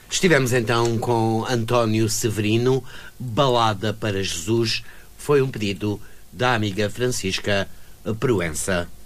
Estivemos então com António Severino. Balada para Jesus foi um pedido da amiga Francisca Proença.